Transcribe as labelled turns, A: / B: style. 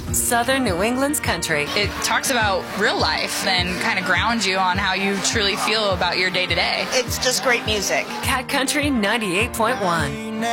A: Southern New England's country.
B: It talks about real life and kind of grounds you on how you truly feel about your day to day.
C: It's just great music.
A: Cat Country 98.1.